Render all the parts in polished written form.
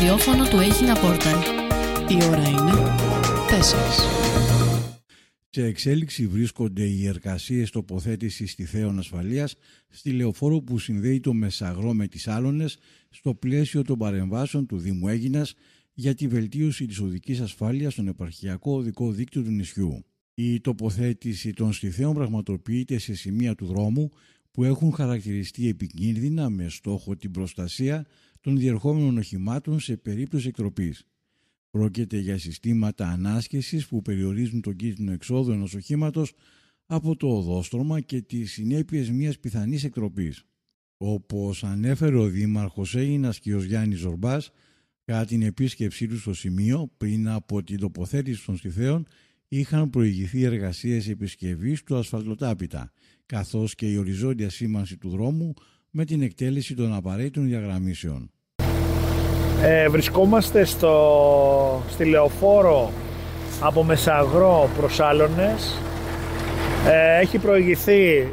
ραδιόφωνο του Έγινα Πόρταλ. Η ώρα είναι 4. Σε εξέλιξη βρίσκονται οι εργασίες τοποθέτησης τυθέων ασφαλείας στη λεωφόρο που συνδέει το Μεσαγρό με τις Άλωνες στο πλαίσιο των παρεμβάσεων του Δήμου Αίγινας για τη βελτίωση της οδικής ασφάλειας στον επαρχιακό οδικό δίκτυο του νησιού. Η τοποθέτηση των στιθέων πραγματοποιείται σε σημεία του δρόμου που έχουν χαρακτηριστεί επικίνδυνα με στόχο την προστασία των διερχόμενων οχημάτων σε περίπτωση εκτροπής. Πρόκειται για συστήματα ανάσχεσης που περιορίζουν τον κίνδυνο εξόδου ενός οχήματος από το οδόστρωμα και τις συνέπειες μιας πιθανής εκτροπής. Όπως ανέφερε ο Δήμαρχος Αίγινας κ. Γιάννης Ζορμπάς, κατά την επίσκεψή του στο σημείο, πριν από την τοποθέτηση των στιθέων, είχαν προηγηθεί εργασίες επισκευής του ασφαλτοτάπητα, καθώς και η οριζόντια σήμανση του δρόμου με την εκτέλεση των απαραίτητων διαγραμμίσεων. Βρισκόμαστε στη λεωφόρο από Μεσαγρό προς Άλωνες. Έχει προηγηθεί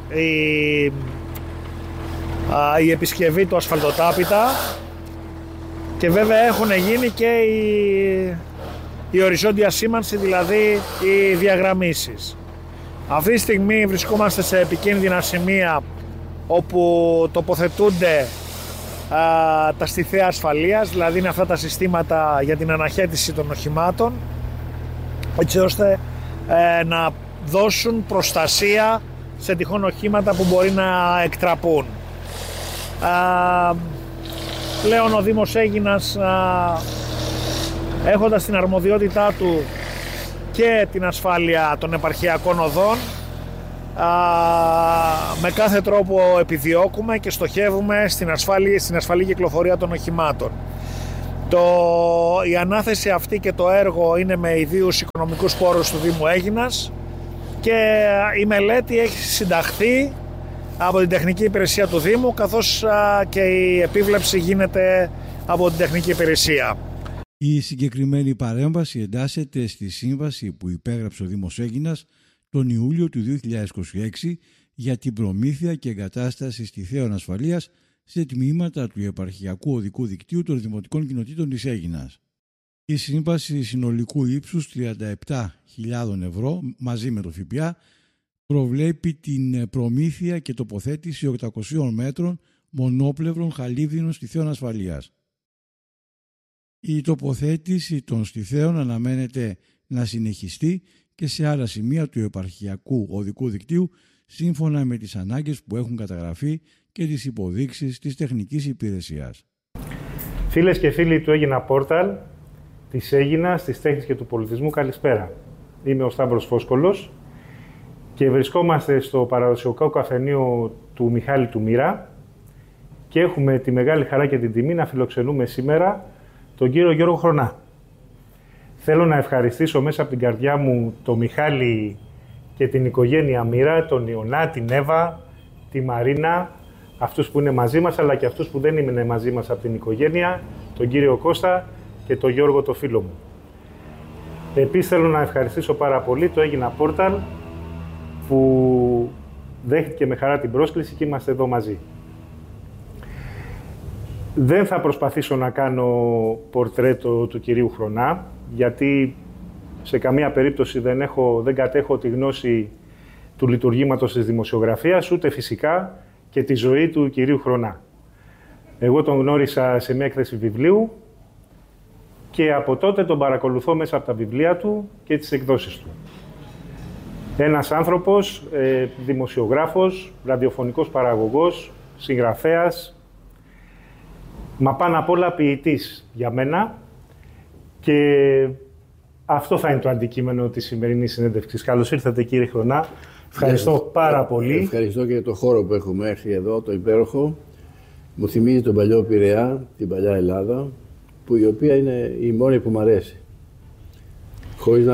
η επισκευή του ασφαλτοτάπητα και βέβαια έχουν γίνει και η οριζόντια σήμανση, δηλαδή οι διαγραμμίσεις. Αυτή τη στιγμή βρισκόμαστε σε επικίνδυνα σημεία όπου τοποθετούνται τα στιθέα ασφαλείας, δηλαδή είναι αυτά τα συστήματα για την αναχέτηση των οχημάτων, έτσι ώστε να δώσουν προστασία σε τυχόν οχήματα που μπορεί να εκτραπούν. Πλέον ο Δήμος Αίγινας, έχοντας την αρμοδιότητά του και την ασφάλεια των επαρχιακών οδών, με κάθε τρόπο επιδιώκουμε και στοχεύουμε στην ασφαλή κυκλοφορία των οχημάτων. Η ανάθεση αυτή και το έργο είναι με ιδίους οικονομικούς πόρους του Δήμου Αίγινας και η μελέτη έχει συνταχθεί από την τεχνική υπηρεσία του Δήμου, καθώς και η επίβλεψη γίνεται από την τεχνική υπηρεσία. Η συγκεκριμένη παρέμβαση εντάσσεται στη σύμβαση που υπέγραψε ο Δήμος Αίγινας τον Ιούλιο του 2026 για την προμήθεια και εγκατάσταση στιθέων ασφαλείας σε τμήματα του επαρχιακού οδικού δικτύου των Δημοτικών Κοινοτήτων της Αίγινας. Η σύμβαση συνολικού ύψους 37.000 ευρώ μαζί με το ΦΠΑ προβλέπει την προμήθεια και τοποθέτηση 800 μέτρων μονόπλευρων χαλίβδινων στιθέων ασφαλείας. Η τοποθέτηση των στιθέων αναμένεται να συνεχιστεί και σε άλλα σημεία του επαρχιακού οδικού δικτύου σύμφωνα με τις ανάγκες που έχουν καταγραφεί και τις υποδείξεις της τεχνικής υπηρεσίας. Φίλες και φίλοι του Έγινα Πόρταλ, της Αίγινας, της τέχνης και του πολιτισμού, καλησπέρα. Είμαι ο Σταύρος Φόσκολος και βρισκόμαστε στο παραδοσιακό καφενείο του Μιχάλη του Μοίρα και έχουμε τη μεγάλη χαρά και την τιμή να φιλοξενούμε σήμερα τον κύριο Γιώργο Χρονά. Θέλω να ευχαριστήσω μέσα από την καρδιά μου τον Μιχάλη και την οικογένεια Μοίρα, τον Ιωνά, την Εύα, τη Μαρίνα, αυτούς που είναι μαζί μας, αλλά και αυτούς που δεν είναι μαζί μας από την οικογένεια, τον κύριο Κώστα και τον Γιώργο το φίλο μου. Επίσης θέλω να ευχαριστήσω πάρα πολύ το Έγινα Πόρταλ που δέχτηκε με χαρά την πρόσκληση και είμαστε εδώ μαζί. Δεν θα προσπαθήσω να κάνω πορτρέτο του κυρίου Χρονά, γιατί σε καμία περίπτωση δεν κατέχω τη γνώση του λειτουργήματος της δημοσιογραφίας, ούτε φυσικά και τη ζωή του κυρίου Χρονά. Εγώ τον γνώρισα σε μια έκθεση βιβλίου και από τότε τον παρακολουθώ μέσα από τα βιβλία του και τις εκδόσεις του. Ένας άνθρωπος, δημοσιογράφος, ραδιοφωνικός παραγωγός, συγγραφέας, μα πάνω απ' όλα ποιητής για μένα, και αυτό θα είναι το αντικείμενο της σημερινής συνέντευξης. Καλώς ήρθατε κύριε Χρονά. Ευχαριστώ πάρα πολύ. Ευχαριστώ και για το χώρο που έχουμε έρθει εδώ, το υπέροχο. Μου θυμίζει τον παλιό Πειραιά, την παλιά Ελλάδα, που η οποία είναι η μόνη που μου αρέσει. Χωρίς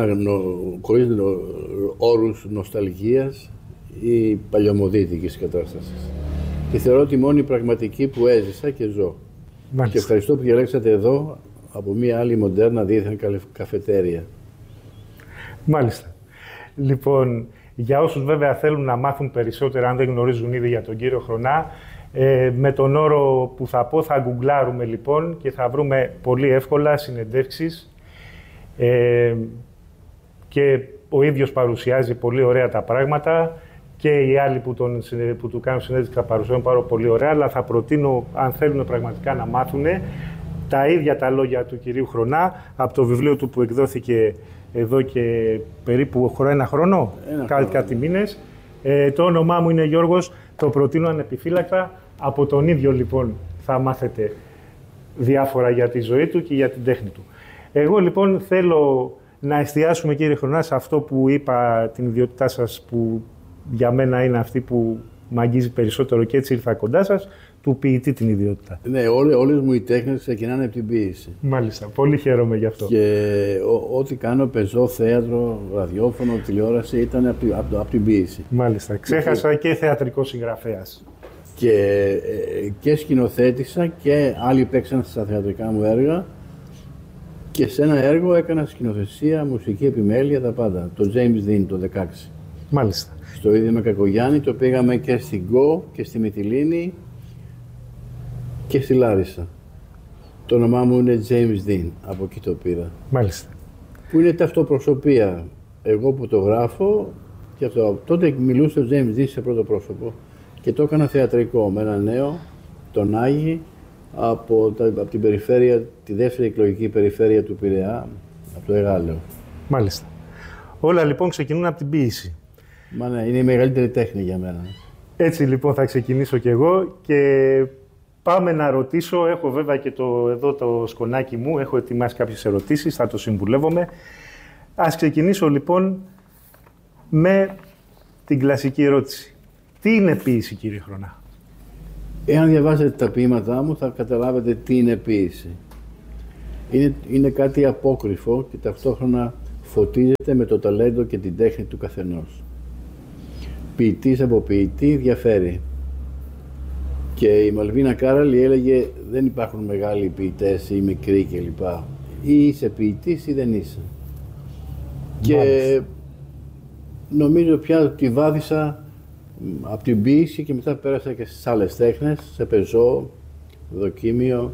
όρους νοσταλγίας ή παλιωμοδίτικης κατάστασης. Και θεωρώ τη μόνη πραγματική που έζησα και ζω. Μάλιστα. Και ευχαριστώ που διαλέξατε εδώ από μια άλλη μοντέρνα δίθεν καφετέρια. Μάλιστα. Λοιπόν, για όσους βέβαια θέλουν να μάθουν περισσότερα, αν δεν γνωρίζουν ήδη για τον κύριο Χρονά, Με τον όρο που θα πω θα γκουγκλάρουμε λοιπόν και θα βρούμε πολύ εύκολα συνεντεύξεις και ο ίδιος παρουσιάζει πολύ ωραία τα πράγματα και οι άλλοι που του κάνουν συνέντευξη θα παρουσιάζουν πάρα πολύ ωραία, αλλά θα προτείνω, αν θέλουν πραγματικά να μάθουν, τα ίδια τα λόγια του κυρίου Χρονά από το βιβλίο του που εκδόθηκε εδώ και περίπου ένα χρόνο, κάτι μήνες. Το όνομά μου είναι Γιώργος, το προτείνω ανεπιφύλακτα. Από τον ίδιο λοιπόν θα μάθετε διάφορα για τη ζωή του και για την τέχνη του. Εγώ λοιπόν θέλω να εστιάσουμε, κύριε Χρονά, σε αυτό που είπα, την ιδιότητά σας, που για μένα είναι αυτή που μ' αγγίζει περισσότερο και έτσι ήρθα κοντά σας, του ποιητή την ιδιότητα. Ναι, όλες μου οι τέχνες ξεκινάνε από την ποίηση. Μάλιστα, πολύ χαίρομαι γι' αυτό. Και ό,τι κάνω, πεζό, θέατρο, ραδιόφωνο, τηλεόραση, ήταν από την ποίηση. Μάλιστα, ξέχασα και θεατρικό συγγραφέας. Και σκηνοθέτησα και άλλοι παίξαν στα θεατρικά μου έργα. Και σε ένα έργο έκανα σκηνοθεσία, μουσική επιμέλεια, τα πάντα. Το James Dean το 16. Μάλιστα. Στο ίδιο με Κακογιάννη, το πήγαμε και στην Γκο και στη Μυτιλήνη και στη Λάρισα. Το όνομά μου είναι James Dean, από εκεί το πήρα. Μάλιστα. Που είναι ταυτοπροσωπία. Εγώ που το γράφω και αυτό. Τότε μιλούσε ο James Dean σε πρώτο πρόσωπο και το έκανα θεατρικό με ένα νέο, τον Άγη, από την περιφέρεια, τη δεύτερη εκλογική περιφέρεια του Πειραιά, από το Εγάλεο. Μάλιστα. Όλα λοιπόν ξεκινούν από την ποίηση. Μα ναι, είναι η μεγαλύτερη τέχνη για μένα. Έτσι λοιπόν θα ξεκινήσω κι εγώ και πάμε να ρωτήσω. Έχω βέβαια και εδώ το σκονάκι μου, έχω ετοιμάσει κάποιες ερωτήσεις, θα το συμβουλεύομαι. Ας ξεκινήσω λοιπόν με την κλασική ερώτηση. Τι είναι ποίηση, κύριε Χρονά? Εάν διαβάσετε τα ποίηματά μου θα καταλάβετε τι είναι ποίηση. Είναι κάτι απόκρυφο και ταυτόχρονα φωτίζεται με το ταλέντο και την τέχνη του καθενός. Ποιητής από ποιητή διαφέρει. Και η Μαλβίνα Κάραλη έλεγε δεν υπάρχουν μεγάλοι ποιητές ή μικροί κλπ. Ή είσαι ποιητής ή δεν είσαι. Μάλιστα. Και νομίζω πια τη βάδισα από την ποίηση και μετά πέρασα και στις άλλες τέχνες, σε πεζό, δοκίμιο.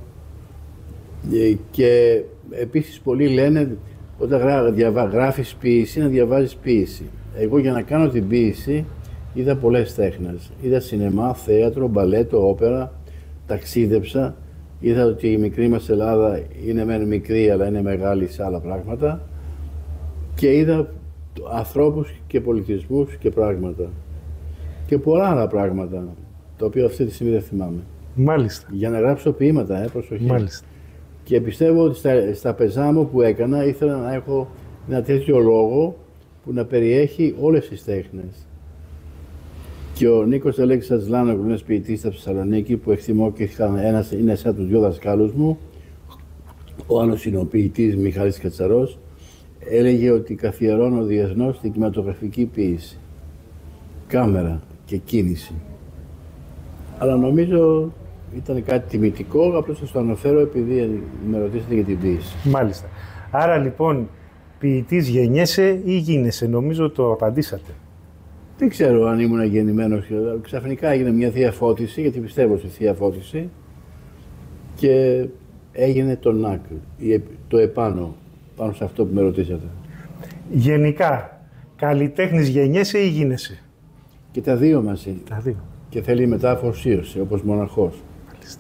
Και επίσης πολλοί λένε όταν γράφεις ποίηση να διαβάζεις ποίηση. Εγώ για να κάνω την ποίηση είδα πολλές τέχνες. Είδα σινεμά, θέατρο, μπαλέτο, όπερα, ταξίδεψα. Είδα ότι η μικρή μας Ελλάδα είναι μεν μικρή αλλά είναι μεγάλη σε άλλα πράγματα. Και είδα ανθρώπους και πολιτισμούς και πράγματα. Και πολλά άλλα πράγματα, τα οποία αυτή τη στιγμή δεν θυμάμαι. Μάλιστα. Για να γράψω ποίηματα, προσοχή. Μάλιστα. Και πιστεύω ότι στα πεζά μου που έκανα ήθελα να έχω ένα τέτοιο λόγο που να περιέχει όλες τις τέχνες. Και ο Νίκος Αλέξης Ατζλάνο, που είναι ποιητής στη Θεσσαλονίκη, που εκτιμώ και είναι σαν τους δυο δασκάλους μου, ο άλλος είναι ο ποιητής Μιχάλης Κατσαρός, έλεγε ότι καθιερώνω διεθνώς την κινηματογραφική ποίηση. Κάμερα και κίνηση. Αλλά νομίζω ήταν κάτι τιμητικό, απλώς σας το αναφέρω επειδή με ρωτήσατε για την ποίηση. Μάλιστα. Άρα λοιπόν, ποιητής γεννιέσαι ή γίνεσαι? Νομίζω το απαντήσατε. Δεν ξέρω αν ήμουν γεννημένος. Ξαφνικά έγινε μια θεία φώτιση, γιατί πιστεύω στη θεία φώτιση, και έγινε το ΝΑΚ, το επάνω, πάνω σε αυτό που με ρωτήσατε. Γενικά, καλλιτέχνης γεννιέσαι ή γίνεσαι? Και τα δύο μαζί. Τα δύο. Και θέλει μετά αφοσίωση, όπως μοναχός. Μάλιστα.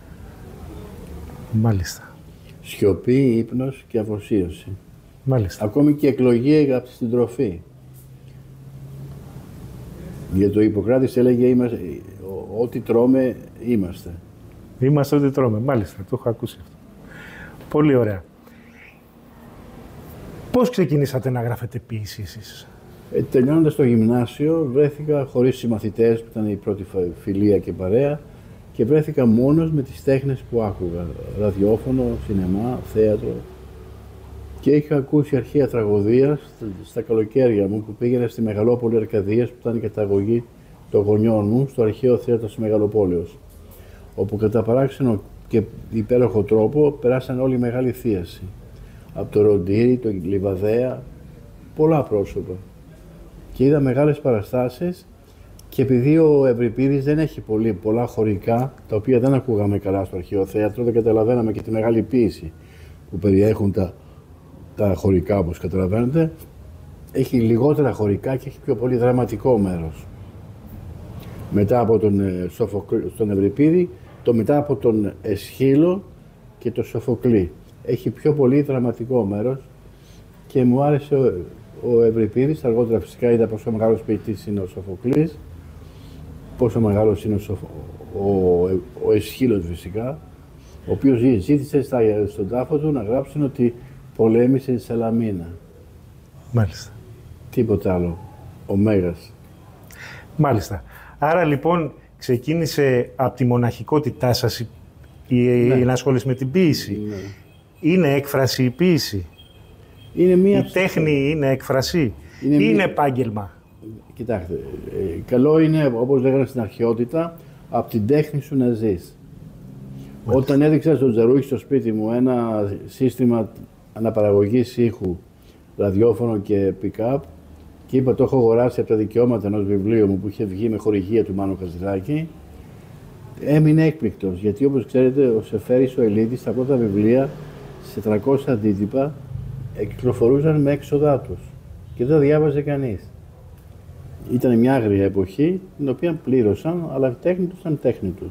Μάλιστα. Σιωπή, ύπνος και αφοσίωση. Μάλιστα. Ακόμη και εκλογή από την τροφή. Γιατί ο Ιπποκράτης έλεγε ό,τι τρώμε είμαστε. Είμαστε ό,τι τρώμε. Μάλιστα, το έχω ακούσει αυτό. Πολύ ωραία. Πώς ξεκινήσατε να γράφετε ποίηση εσείς? Τελειώνοντας το γυμνάσιο, βρέθηκα χωρίς συμμαθητές, που ήταν η πρώτη φιλία και παρέα, και βρέθηκα μόνος με τις τέχνες που άκουγα. Ραδιόφωνο, σινεμά, θέατρο. Και είχα ακούσει αρχαία τραγωδία στα καλοκαίρια μου που πήγαινα στη Μεγαλόπολη Αρκαδίας, που ήταν η καταγωγή των γονιών μου, στο αρχαίο θέατρο της Μεγαλοπόλεως. Όπου κατά παράξενο και υπέροχο τρόπο περάσαν όλοι μεγάλη θίαση. Από το Ροντήρι, το Λιβαδέα, πολλά πρόσωπα. Και είδα μεγάλες παραστάσεις Και επειδή ο Ευρυπίδης δεν έχει πολλά χωρικά, τα οποία δεν ακούγαμε καλά στο αρχαίο θέατρο, δεν καταλαβαίναμε και τη μεγάλη ποίηση που περιέχουν τα χωρικά, όπως καταλαβαίνετε, έχει λιγότερα χωρικά και έχει πιο πολύ δραματικό μέρος. Μετά από τον Ευρυπίδη, μετά από τον Εσχύλο και τον Σοφοκλή. Έχει πιο πολύ δραματικό μέρος και μου άρεσε ο Ευρυπίδης. Αργότερα φυσικά είδα πόσο μεγάλος ποιητής είναι ο Σοφοκλής, πόσο μεγάλος είναι ο Εσχύλος φυσικά, ο οποίος ζήτησε στον τάφο του να γράψουν ότι πολέμησε η Σαλαμίνα. Μάλιστα. Τίποτα άλλο. Ο Μέγας. Μάλιστα. Άρα λοιπόν ξεκίνησε από τη μοναχικότητά σας η ενασχόληση με την ποίηση. Ναι. Είναι έκφραση η ποίηση. Η τέχνη είναι έκφραση. Είναι επάγγελμα. Κοιτάξτε, καλό είναι, όπως λέγανε στην αρχαιότητα, από την τέχνη σου να ζεις. Όταν έδειξα στον Τζαρούχη στο σπίτι μου ένα σύστημα αναπαραγωγής ήχου, ραδιόφωνο και pick-up, και είπα το έχω αγοράσει από τα δικαιώματα ενός βιβλίου μου που είχε βγει με χορηγία του Μάνου Χατζηδάκη, έμεινε έκπληκτος. Γιατί όπως ξέρετε, ο Σεφέρης ο Ελίτης, τα πρώτα βιβλία σε 300 αντίτυπα κυκλοφορούσαν με έξοδά τους και δεν διάβαζε κανείς. Ήταν μια άγρια εποχή, την οποία πλήρωσαν, αλλά η τέχνη τους ήταν τέχνη τους.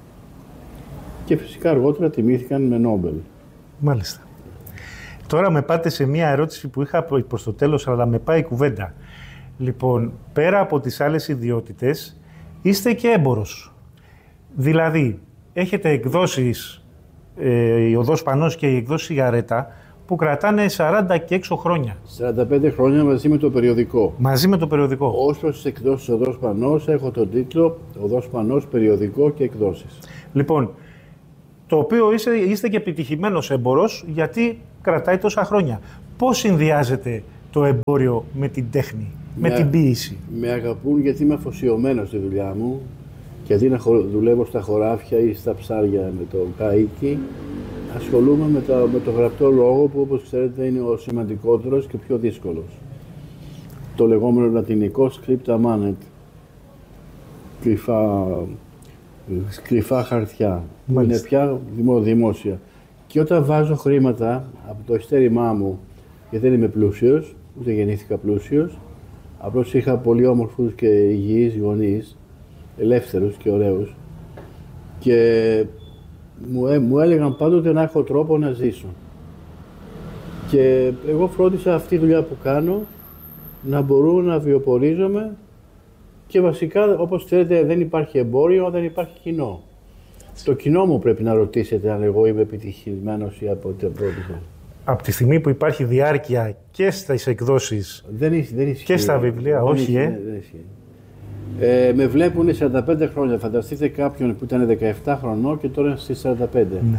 Και φυσικά αργότερα τιμήθηκαν με Νόμπελ. Μάλιστα. Τώρα με πάτε σε μια ερώτηση που είχα προς το τέλος, αλλά με πάει η κουβέντα. Λοιπόν, πέρα από τις άλλες ιδιότητες, είστε και έμπορος. Δηλαδή, έχετε εκδόσεις, η Οδός Πανός και η εκδόση Σιγαρέτα, που κρατάνε 40 και έξω χρόνια. 45 χρόνια μαζί με το περιοδικό. Μαζί με το περιοδικό. Ως προς τις εκδόσεις Οδός Πανός, έχω τον τίτλο Οδός Πανός, περιοδικό και εκδόσεις. Λοιπόν, το οποίο είστε και επιτυχημένος έμπορος, γιατί κρατάει τόσα χρόνια. Πώς συνδυάζεται το εμπόριο με την τέχνη, με την ποίηση? Με αγαπούν γιατί είμαι αφοσιωμένος στη δουλειά μου και αντί να δουλεύω στα χωράφια ή στα ψάρια με το καΐκι, ασχολούμαι με το γραπτό λόγο που, όπως ξέρετε, είναι ο σημαντικότερος και πιο δύσκολος. Το λεγόμενο λατινικό scripta manet, κρυφά χαρτιά, που είναι πια δημόσια. Και όταν βάζω χρήματα από το ειστέρημά μου, γιατί δεν είμαι πλούσιος, ούτε γεννήθηκα πλούσιος, απλώς είχα πολύ όμορφους και υγιείς γονείς, ελεύθερους και ωραίους, και μου έλεγαν πάντοτε να έχω τρόπο να ζήσω. Και εγώ φρόντισα αυτή τη δουλειά που κάνω να μπορώ να βιοπορίζομαι και βασικά, όπως ξέρετε, δεν υπάρχει εμπόριο, δεν υπάρχει κοινό. Το κοινό μου πρέπει να ρωτήσετε αν εγώ είμαι επιτυχημένος ή από την πρώτη. Από τη στιγμή που υπάρχει διάρκεια και στις εκδόσεις δεν ισχύει, και στα βιβλία, δεν όχι, ισχύει, δεν ισχύει. Με βλέπουν 45 χρόνια. Φανταστείτε κάποιον που ήταν 17 χρονών και τώρα στις 45. Ναι.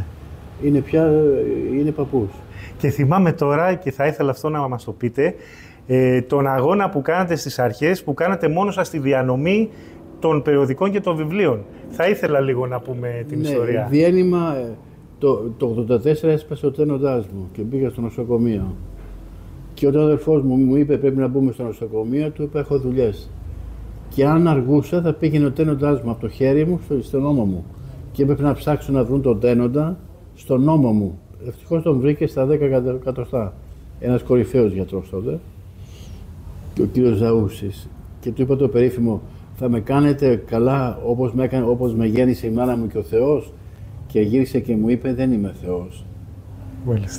Είναι παππούς. Και θυμάμαι τώρα, και θα ήθελα αυτό να μας το πείτε, τον αγώνα που κάνατε στις αρχές, που κάνατε μόνο σας τη διανομή των περιοδικών και των βιβλίων. Θα ήθελα λίγο να πούμε την ιστορία. Διένυμα, το 84 έσπασε ο τένοντάς μου και πήγα στο νοσοκομείο. Και όταν ο αδερφός μου είπε πρέπει να μπούμε στο νοσοκομείο, του είπα έχω δουλειές. Και αν αργούσα θα πήγαινε ο τένοντάς μου από το χέρι μου στον ώμο μου. Και έπρεπε να ψάξω να βρουν τον τένοντα στον ώμο μου. Ευτυχώς τον βρήκε στα 10 εκατοστά. Ένας κορυφαίος γιατρός τότε, και ο κύριος Ζαούσης. Και του είπα το περίφημο, θα με κάνετε καλά όπως με γέννησε η μάνα μου και ο Θεός? Και γύρισε και μου είπε, δεν είμαι Θεός. Μάλιστα.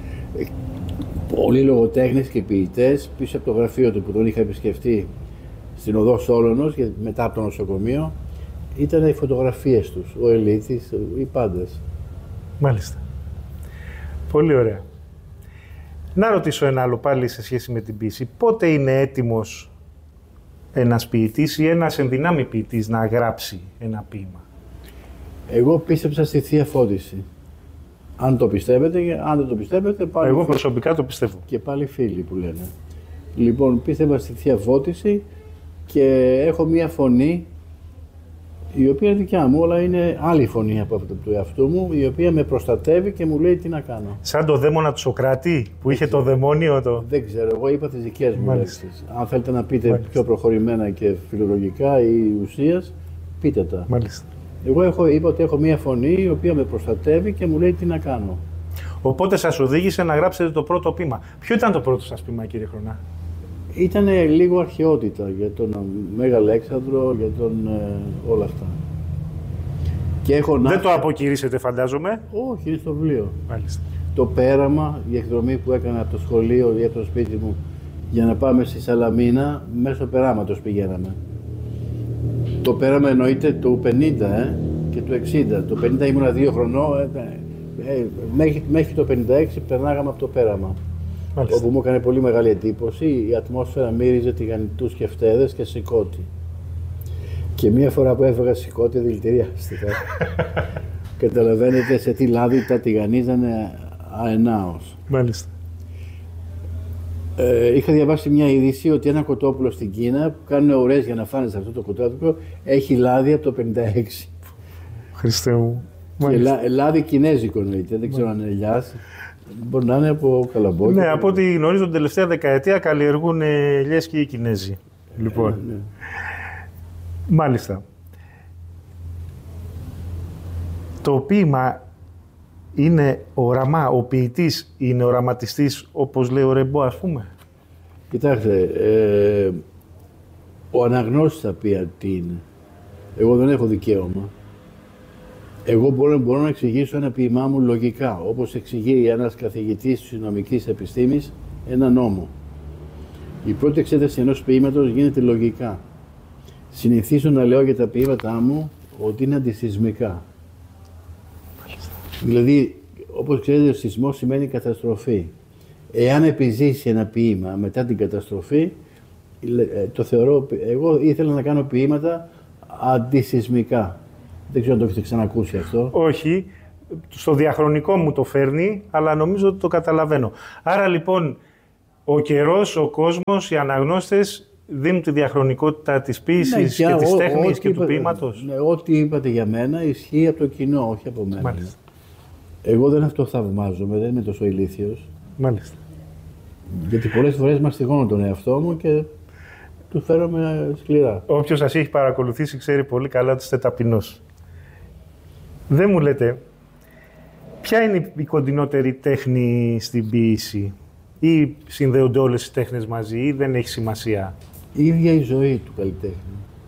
Πολλοί λογοτέχνες και ποιητές πίσω από το γραφείο του που τον είχα επισκεφτεί στην Οδό Σόλωνος, μετά από το νοσοκομείο, ήταν οι φωτογραφίες τους, ο Ελίτης, οι πάντες. Μάλιστα. Πολύ ωραία. Να ρωτήσω ένα άλλο πάλι σε σχέση με την ποίηση. Πότε είναι έτοιμος ένας ποιητής ή ένας ενδυνάμει ποιητής να γράψει ένα ποίημα? Εγώ πίστεψα στη Θεία Φώτιση. Αν το πιστεύετε, αν δεν το πιστεύετε, πάλι. Εγώ προσωπικά το πιστεύω. Και πάλι φίλοι που λένε. Λοιπόν, πίστευα στη Θεία Φώτιση και έχω μία φωνή η οποία είναι δικιά μου, όλα είναι άλλη φωνή από αυτό του εαυτού μου, η οποία με προστατεύει και μου λέει τι να κάνω. Σαν το δαίμονα του Σοκράτη που είχε το δαιμόνιο το... Δεν ξέρω, εγώ είπα τις δικές μου λέξεις. Αν θέλετε να πείτε πιο προχωρημένα και φιλολογικά ή ουσίας, πείτε τα. Μάλιστα. Εγώ είπα ότι έχω μία φωνή η οποία με προστατεύει και μου λέει τι να κάνω. Οπότε σας οδήγησε να γράψετε το πρώτο ποίημα. Ποιο ήταν το πρώτο σας ποίημα, κύριε Χρονά? Ήταν λίγο αρχαιότητα για τον Μέγα Αλέξανδρο, για τον όλα αυτά. Και δεν το αποκηρύσετε, φαντάζομαι. Όχι, είναι στο βιβλίο. Μάλιστα. Το πέραμα, η εκδρομή που έκανα από το σχολείο ή από το σπίτι μου για να πάμε στη Σαλαμίνα, μέσω περάματος πηγαίναμε. Το πέραμα εννοείται του 50 και του 60. Το 50 ήμουνα 2 χρονών, μέχρι το 56 περνάγαμε από το πέραμα. Μάλιστα. Όπου μου έκανε πολύ μεγάλη εντύπωση, η ατμόσφαιρα μύριζε τηγανιτούς και φτέδες και σηκώτη. Και μία φορά που έφεγα σηκώτη δηλητηριάστηκα. Καταλαβαίνετε σε τι λάδι τα τηγανίζανε αενάως. Μάλιστα. Είχα διαβάσει μια είδηση ότι ένα κοτόπουλο στην Κίνα που κάνουν ουρές για να φάνε σε αυτό το κοτόπουλο έχει λάδι από το 56. Χριστέ μου. Και λάδι κινέζικο εννοείται, δεν ξέρω αν είναι ελιάς. Μπορεί να είναι από καλαμπόκι. Ναι, από ό,τι γνωρίζω την τελευταία δεκαετία καλλιεργούν ελιές και οι Κινέζοι. Λοιπόν. Ναι. Μάλιστα. Το ποίημα είναι οραμά, ο ποιητής είναι οραματιστής, όπως λέει ο Ρεμπό, ας πούμε. Κοιτάξτε, ο αναγνώστης θα πει τι είναι. Εγώ δεν έχω δικαίωμα. Εγώ μπορώ να εξηγήσω ένα ποίημά μου λογικά, όπως εξηγεί ένας καθηγητής της νομικής επιστήμης ένα νόμο. Η πρώτη εξέταση ενός ποίηματος γίνεται λογικά. Συνηθίζω να λέω για τα ποίηματά μου ότι είναι αντισυσμικά. Δηλαδή, όπως ξέρετε, ο σεισμός σημαίνει καταστροφή. Εάν επιζήσει ένα ποίημα μετά την καταστροφή, το θεωρώ, εγώ ήθελα να κάνω ποίηματα αντισυσμικά. Δεν ξέρω αν το έχετε ξανακούσει αυτό. Όχι. Στο διαχρονικό μου το φέρνει, αλλά νομίζω ότι το καταλαβαίνω. Άρα λοιπόν, ο καιρός, ο κόσμος, οι αναγνώστες δίνουν τη διαχρονικότητα της ποίησης και της τέχνης και του ποίηματος. Ναι, ό,τι είπατε για μένα ισχύει από το κοινό, όχι από μένα. Μάλιστα. Εγώ δεν αυτό θαυμάζομαι, δεν είμαι τόσο ηλίθιος. Μάλιστα. Γιατί πολλές φορές μαστιγώνω τον εαυτό μου και του φέρομαι σκληρά. Όποιος σας έχει παρακολουθήσει ξέρει πολύ καλά ότι είστε ταπεινός. Δεν μου λέτε, ποια είναι η κοντινότερη τέχνη στην ποίηση, ή συνδέονται όλες οι τέχνες μαζί, ή δεν έχει σημασία? Η ίδια η ζωή του καλλιτέχνη.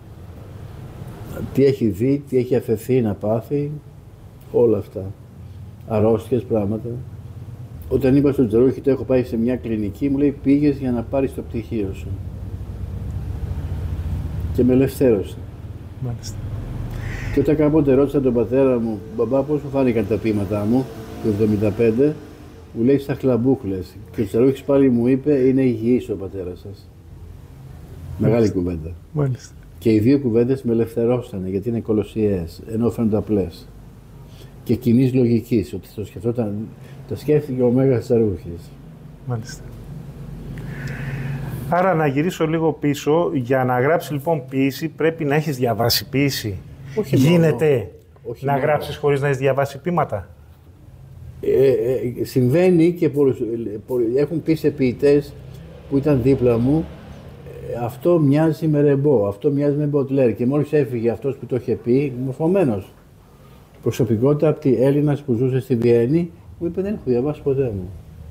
Τι έχει δει, τι έχει αφαιθεί να πάθει, όλα αυτά. Αρρώστιες, πράγματα. Όταν είπα στον Τζαρούχη ότι έχω πάει σε μια κλινική, μου λέει πήγες για να πάρεις το πτυχίο σου. Και με ελευθέρωσε. Μάλιστα. Και όταν κάποτε ρώτησα τον πατέρα μου, μπαμπά, πώς μου φάνηκαν τα ποίηματά μου, το 1975, μου λέει σαν χλαμπούχλες. Και ο Τζαρούχης πάλι μου είπε, είναι υγιής ο πατέρας σας. Μεγάλη κουβέντα. Μάλιστα. Και οι δύο κουβέντες με ελευθερώσανε, γιατί είναι κολοσιαίες, ενώ φαίνονται απλές. Και κοινής λογικής, ότι το σκεφτόταν, τα σκέφτηκε ο Μέγας Τζαρούχης. Μάλιστα. Άρα να γυρίσω λίγο πίσω, για να γράψει λοιπόν ποίηση πρέπει να έχεις διαβάσει ποίηση. Όχι γίνεται όχι να μόνο. γράψεις χωρίς να έχεις διαβάσει ποίηματα? Συμβαίνει και έχουν πει σε ποιητές που ήταν δίπλα μου, αυτό μοιάζει με Ρεμπό, αυτό μοιάζει με Μποτλέρ. Και μόλις έφυγε αυτός που το είχε πει, μορφωμένος. Προσωπικότητα από τη Έλληνας που ζούσε στη Βιέννη, μου είπε δεν έχω διαβάσει ποτέ μου.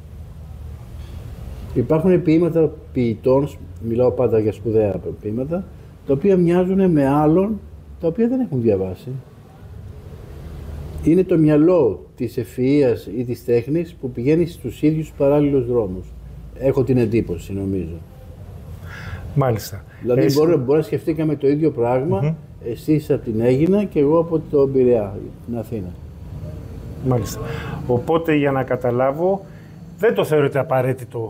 Υπάρχουν ποίηματα ποιητών, μιλάω πάντα για σπουδαία ποίηματα, τα οποία μοιάζουν με άλλων τα οποία δεν έχουν διαβάσει. Είναι το μυαλό της ευφυΐας ή της τέχνης που πηγαίνει στους ίδιους παράλληλους δρόμους. Έχω την εντύπωση, νομίζω. Μάλιστα. Δηλαδή μπορεί να σκεφτήκαμε το ίδιο πράγμα, εσείς από την Αίγινα και εγώ από το Πειραιά, την Αθήνα. Μάλιστα. Οπότε για να καταλάβω, δεν το θεωρείτε απαραίτητο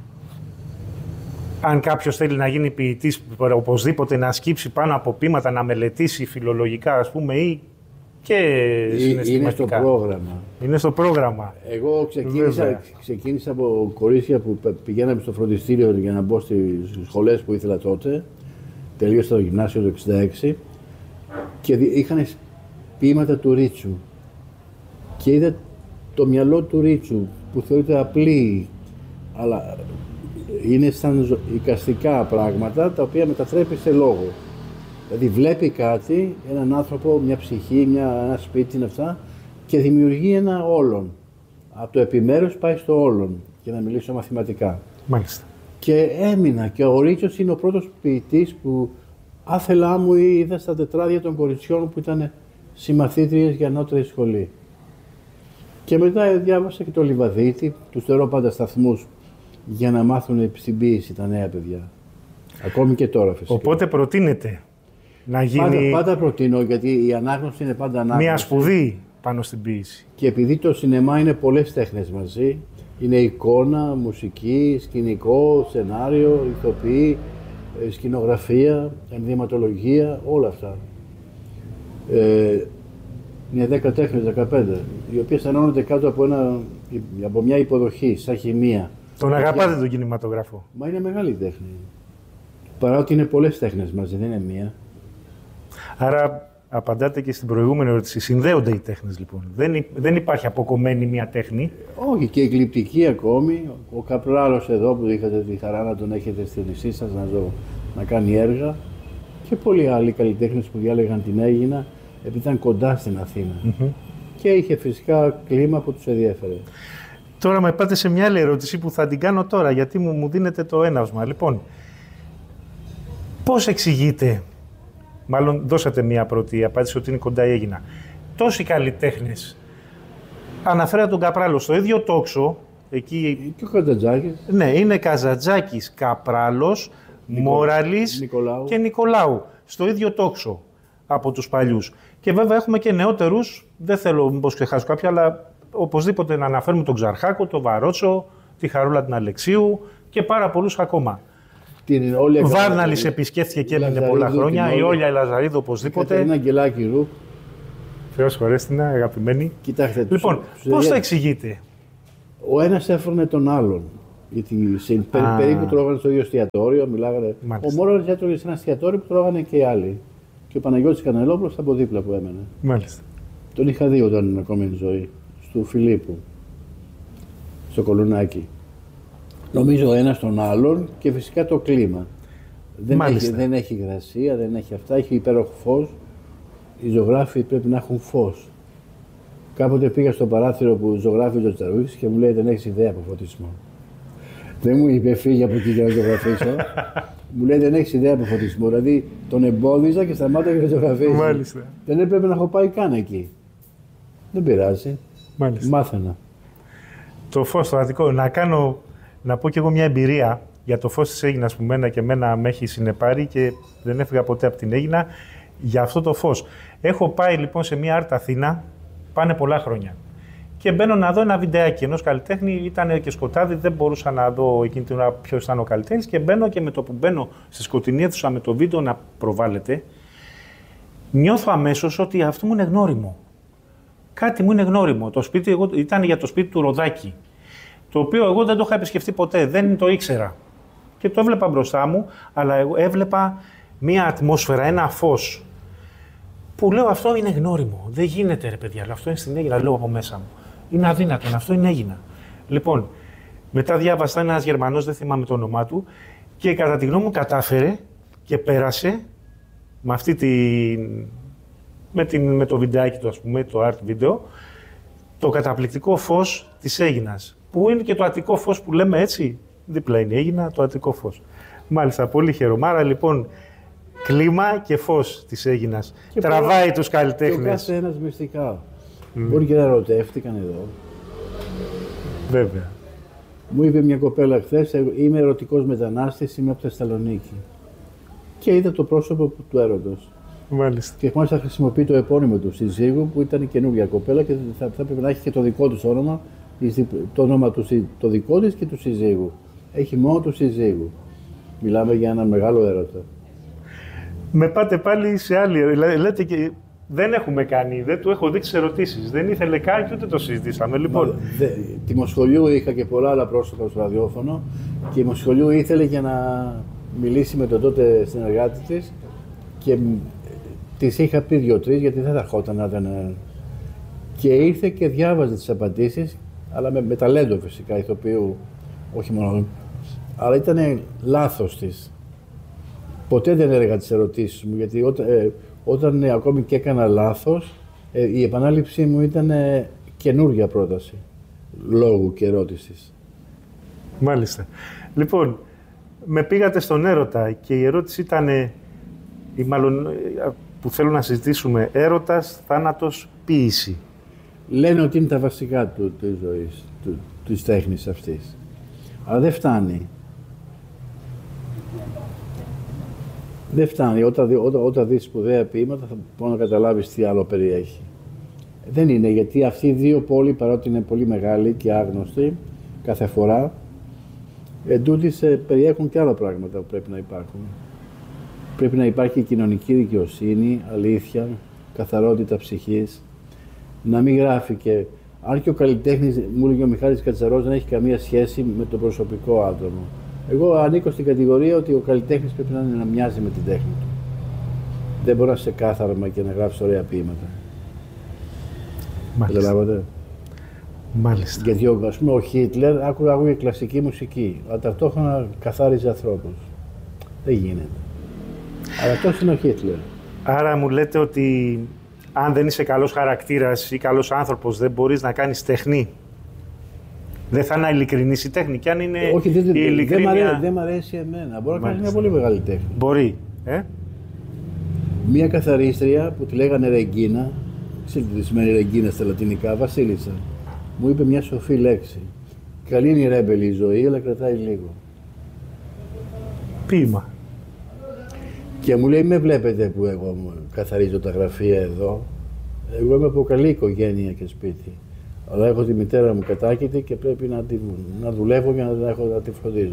αν κάποιος θέλει να γίνει ποιητής, οπωσδήποτε να σκύψει πάνω από ποίηματα, να μελετήσει φιλολογικά, ας πούμε, ή και συναισθηματικά. Είναι στο πρόγραμμα. Είναι στο πρόγραμμα. Εγώ ξεκίνησα από κορίτσια που πηγαίναμε στο φροντιστήριο για να μπω στις σχολές που ήθελα τότε. Τελείωσα το γυμνάσιο το 1966 Και είχαν ποίηματα του Ρίτσου. Και είδα το μυαλό του Ρίτσου, που θεωρείται απλή, αλλά είναι σαν εικαστικά πράγματα, τα οποία μετατρέπει σε λόγο. Δηλαδή βλέπει κάτι, έναν άνθρωπο, μια ψυχή, ένα σπίτι, είναι αυτά, και δημιουργεί ένα όλον. Από το επιμέρους πάει στο όλον, για να μιλήσω μαθηματικά. Μάλιστα. Και έμεινα, και ο Ρίτσος είναι ο πρώτος ποιητής που άθελά μου είδα στα τετράδια των κοριτσιών που ήταν συμμαθήτριες για ανώτερη σχολή. Και μετά διάβασα και το Λιβαδίτη, τους θεωρώ πάντα σταθμούς για να μάθουν στην ποίηση τα νέα παιδιά. Ακόμη και τώρα φυσικά. Οπότε προτείνεται να γίνει. Πάντα προτείνω, γιατί η ανάγνωση είναι πάντα ανάγνωση. Μια σπουδή πάνω στην ποίηση. Και επειδή το σινεμά είναι πολλές τέχνες μαζί, είναι εικόνα, μουσική, σκηνικό, σενάριο, ηθοποιή, σκηνογραφία, ενδυματολογία, όλα αυτά. Είναι 10 τέχνες, 15, οι οποίες ενώνονται κάτω από μια υποδοχή, σαν χημεία. Τον αγαπάτε τον κινηματογράφο? Μα είναι μεγάλη τέχνη. Παρά ότι είναι πολλές τέχνες μαζί, δεν είναι μία. Άρα απαντάτε και στην προηγούμενη ερώτηση. Συνδέονται οι τέχνες λοιπόν. Δεν υπάρχει αποκομμένη μία τέχνη. Όχι, και η γλυπτική ακόμη. Ο Καπράλος εδώ που είχατε τη χαρά να τον έχετε στη νησί σας να κάνει έργα. Και πολλοί άλλοι καλλιτέχνες που διάλεγαν την Αίγινα, επειδή ήταν κοντά στην Αθήνα. Και είχε φυσικά κλίμα που τους ενδιέφερε. Τώρα με πάτε σε μια άλλη ερώτηση που θα την κάνω τώρα, γιατί μου δίνετε το έναυσμα. Λοιπόν, πώς εξηγείτε, μάλλον δώσατε μια πρώτη απάντηση ότι είναι κοντά η Αίγινα, τόσοι καλλιτέχνες, αναφέρατε τον Καπράλο, στο ίδιο τόξο, εκεί... Και ο Καζαντζάκης. Ναι, είναι Καζαντζάκης, Καπράλος, Μόραλης και Νικολάου, στο ίδιο τόξο από τους παλιούς. Και βέβαια έχουμε και νεότερους, δεν θέλω μήπως ξεχάσω κάποια, αλλά οπωσδήποτε να αναφέρουμε τον Ξαρχάκο, τον Βαρότσο, τη Χαρούλα την Αλεξίου και πάρα πολλούς ακόμα. Ο Βάρναλης επισκέφθηκε και έμεινε πολλά χρόνια, η Όλια η Λαζαρίδου οπωσδήποτε. Ένα Αγγελάκη Ρουπ. Θεός χωρέστηνα, αγαπημένη. Κοιτάξτε, λοιπόν, πώς θα εξηγείτε? Ο ένας έφερνε τον άλλον. Γιατί περίπου τρώγανε στο ίδιο εστιατόριο, μιλάγανε. Ο Μόραλης έτρωγε σε ένα εστιατόριο που τρώγανε και οι άλλοι. Και ο Παναγιώτης Κανελόπουλος από δίπλα που έμενε. Μάλιστα. Τον είχα δει όταν ήμουν ακόμη εν ζωή, του Φιλίππου, στο Κολουνάκι. Νομίζω ο ένας τον άλλον και φυσικά το κλίμα. Δεν έχει υγρασία, δεν έχει αυτά, έχει υπέροχο φως. Οι ζωγράφοι πρέπει να έχουν φως. Κάποτε πήγα στο παράθυρο που ζωγράφει ο Τζαρούχης και μου λέει δεν έχεις ιδέα από φωτισμό. Δεν μου είπε φύγει από εκεί για να ζωγραφίσω. Μου λέει δεν έχεις ιδέα από φωτισμό. Δηλαδή τον εμπόδιζα και σταμάτησα να ζωγραφίσω. Μάλιστα. Δεν έπρεπε να έχω πάει καν εκεί. Δεν πειράζει. Μάλιστα. Μάθαινα. Το φως, το Αττικό. Να πω κι εγώ μια εμπειρία για το φως της Αίγινας που εμένα με έχει συνεπάρει και δεν έφυγα ποτέ από την Αίγινα για αυτό το φως. Έχω πάει λοιπόν σε μια Άρτα Αθήνα, πάνε πολλά χρόνια. Και μπαίνω να δω ένα βιντεάκι ενός καλλιτέχνη, ήταν και σκοτάδι, δεν μπορούσα να δω εκείνη την ώρα ποιος ήταν ο καλλιτέχνης και μπαίνω και με το που μπαίνω στη σκοτεινή αίθουσα με το βίντεο να προβάλλεται, νιώθω αμέσως ότι αυτό μου είναι γνώριμο. Κάτι μου είναι γνώριμο. Το σπίτι ήταν για το σπίτι του Ροδάκη, το οποίο εγώ δεν το είχα επισκεφτεί ποτέ, δεν το ήξερα. Και το έβλεπα μπροστά μου, αλλά εγώ έβλεπα μία ατμόσφαιρα, ένα φως, που λέω αυτό είναι γνώριμο. Δεν γίνεται ρε παιδιά, αλλά αυτό είναι στην Αίγινα, λέω από μέσα μου. Είναι αδύνατον, αυτό είναι Αίγινα. Λοιπόν, μετά διάβασα ένας Γερμανός, δεν θυμάμαι το όνομά του, και κατά τη γνώμη μου κατάφερε και πέρασε με αυτή με το βιντεάκι του, ας πούμε, το art video, το καταπληκτικό φως της Αίγινας. Που είναι και το αττικό φως που λέμε έτσι, δίπλα είναι η Αίγινα, το αττικό φως. Μάλιστα, πολύ χαίρομαι. Άρα λοιπόν, κλίμα και φως της Αίγινας. Τραβάει τους καλλιτέχνες. Και ο κάθε ένας μυστικά. Μπορεί και να ερωτεύτηκαν εδώ. Βέβαια. Μου είπε μια κοπέλα χθες, είμαι ερωτικός μετανάστης, είμαι από Θεσσαλονίκη. Και είδα το πρόσωπο του έρωτος. Μάλιστα. Και μάλιστα χρησιμοποιεί το επώνυμο του συζύγου που ήταν καινούργια κοπέλα και θα πρέπει να έχει και το δικό της όνομα, το όνομα του το δικό της και του συζύγου. Έχει μόνο του συζύγου. Μιλάμε για ένα μεγάλο έρωτα. Με πάτε πάλι σε άλλη. Λέτε και δεν έχουμε κάνει, δεν του έχω δείξει ερωτήσεις. Δεν ήθελε καν και ούτε το συζητήσαμε. Λοιπόν. Τη Μοσχολιού είχα και πολλά άλλα πρόσωπα στο ραδιόφωνο και η Μοσχολιού ήθελε για να μιλήσει με τον τότε συνεργάτη της και Της είχα πει 2-3 γιατί δεν θα ερχόταν να ήταν. Και ήρθε και διάβαζε τις απαντήσεις, αλλά με ταλέντο φυσικά ηθοποιού, όχι μόνο. Αλλά ήταν λάθος της. Ποτέ δεν έλεγα τις ερωτήσεις μου, γιατί όταν ακόμη και έκανα λάθος, η επανάληψή μου ήταν καινούργια πρόταση, λόγου και ερώτησης. Μάλιστα. Λοιπόν, με πήγατε στον έρωτα και η ερώτηση ήταν, ή μάλλον που θέλω να συζητήσουμε, έρωτας, θάνατος, ποίηση. Λένε ότι είναι τα βασικά της ζωής, της τέχνης αυτής. Αλλά δεν φτάνει. Δεν φτάνει. Όταν δεις σπουδαία ποίηματα θα μπορεί να καταλάβεις τι άλλο περιέχει. Δεν είναι, γιατί αυτοί οι δύο πόλοι, παρότι είναι πολύ μεγάλοι και άγνωστοι κάθε φορά, εντούτοις περιέχουν και άλλα πράγματα που πρέπει να υπάρχουν. Πρέπει να υπάρχει κοινωνική δικαιοσύνη, αλήθεια, καθαρότητα ψυχής, να μην γράφει και... Αν και ο καλλιτέχνης, μου έλεγε ο Μιχάλης Κατσαρός, δεν έχει καμία σχέση με το προσωπικό άτομο. Εγώ ανήκω στην κατηγορία ότι ο καλλιτέχνης πρέπει να μοιάζει με την τέχνη του. Δεν μπορεί να είσαι κάθαρμα και να γράφεις ωραία ποίηματα. Καταλάβατε. Μάλιστα. Γιατί ας πούμε, ο Χίτλερ άκουγε κλασική μουσική, αλλά ταυτόχρονα καθάριζε ανθρώπους. Δεν γίνεται. Αλλά αυτός είναι ο Χίτλερ. Άρα μου λέτε ότι αν δεν είσαι καλός χαρακτήρας ή καλός άνθρωπος, δεν μπορείς να κάνεις τέχνη. Δεν θα είναι ειλικρινής η τέχνη. Και αν είναι όχι, η ειλικρίνεια... δεν μ' αρέσει εμένα. Μπορεί να κάνει μια πολύ μεγάλη τέχνη. Μπορεί. Μια καθαρίστρια που τη λέγανε Ρεγκίνα, ξέρετε τι σημαίνει Ρεγκίνα στα λατινικά, βασίλισσα, μου είπε μια σοφή λέξη. Καλή είναι η ρέμπελη η ζωή, αλλά κρατάει λίγο. Ποίημα. Και μου λέει, με βλέπετε που εγώ καθαρίζω τα γραφεία εδώ. Εγώ είμαι από καλή οικογένεια και σπίτι. Αλλά έχω τη μητέρα μου κατάκητη και πρέπει να δουλεύω για να τη φροντίζω.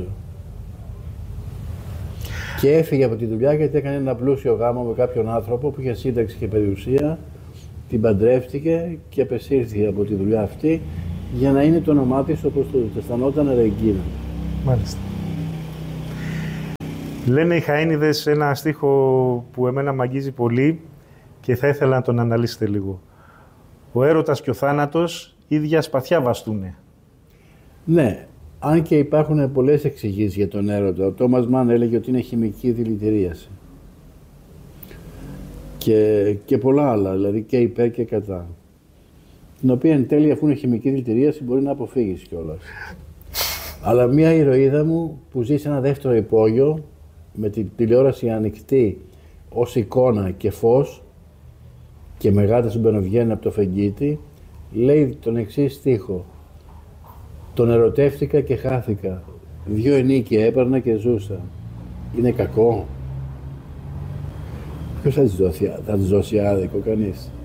Και έφυγε από τη δουλειά γιατί έκανε ένα πλούσιο γάμο με κάποιον άνθρωπο που είχε σύνταξη και περιουσία. Την παντρεύτηκε και απεσύρθη από τη δουλειά αυτή για να είναι το όνομά της όπως το αισθανόταν Ρεγκίνα. Μάλιστα. Λένε οι Χαΐνιδες ένα στίχο που εμένα μ' αγγίζει πολύ και θα ήθελα να τον αναλύσετε λίγο. Ο έρωτας και ο θάνατος ίδια σπαθιά βαστούνε. Ναι, αν και υπάρχουν πολλές εξηγήσεις για τον έρωτα. Ο Τόμας Μαν έλεγε ότι είναι χημική δηλητηρίαση. Και πολλά άλλα, δηλαδή και υπέρ και κατά. Την οποία εν τέλει, αφού είναι χημική δηλητηρίαση, μπορεί να αποφύγεις κιόλας. Αλλά μια ηρωίδα μου που ζει σε ένα δεύτερο υπόγειο, με την τηλεόραση ανοιχτή ως εικόνα και φως και με γάτες που μπαινοβγαίνουν από το φεγγίτι, λέει τον εξής στίχο. Τον ερωτεύτηκα και χάθηκα. 2 ενίκια έπαιρνα και ζούσα. Είναι κακό. Ποιος θα της δώσει άδικο, κανείς.